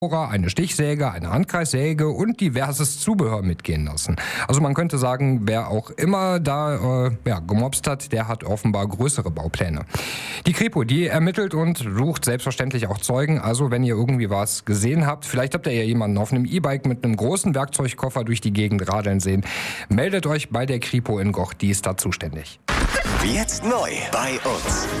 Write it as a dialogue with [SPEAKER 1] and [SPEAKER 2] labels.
[SPEAKER 1] eine Stichsäge, eine Handkreissäge und diverses Zubehör mitgehen lassen. Also man könnte sagen, wer auch immer da gemobst hat, der hat offenbar größere Baupläne. Die Kripo, die ermittelt und sucht selbstverständlich auch Zeugen. Also wenn ihr irgendwie was gesehen habt, vielleicht habt ihr ja jemanden auf einem E-Bike mit einem großen Werkzeugkoffer durch die Gegend radeln sehen, meldet euch bei der Kripo in Goch, die ist da zuständig.
[SPEAKER 2] Jetzt neu bei uns.